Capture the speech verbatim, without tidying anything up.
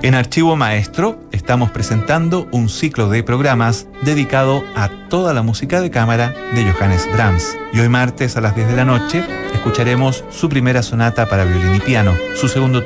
En Archivo Maestro estamos presentando un ciclo de programas dedicado a toda la música de cámara de Johannes Brahms. Y hoy martes a las diez de la noche escucharemos su primera sonata para violín y piano, su segundo